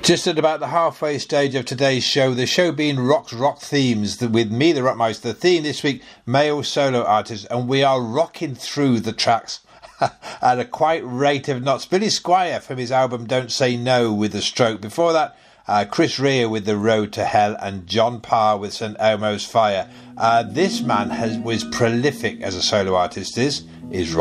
Just at about the halfway stage of today's show, the show being rock themes, with me, the Rockmeister. The theme this week, male solo artists, and we are rocking through the tracks at a quite rate of knots. Billy Squier from his album Don't Say No with The Stroke. Before that, Chris Rea with The Road to Hell, and John Parr with St Elmo's Fire. This man was prolific as a solo artist, is